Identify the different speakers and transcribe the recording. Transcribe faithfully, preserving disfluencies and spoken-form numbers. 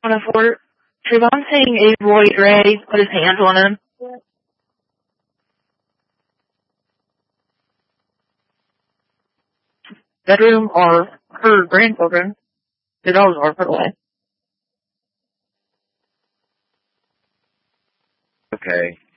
Speaker 1: can afford it. Trayvon saying Avoid Ray put his hands on him. Bedroom are her grandchildren. The dogs are put away.
Speaker 2: Okay.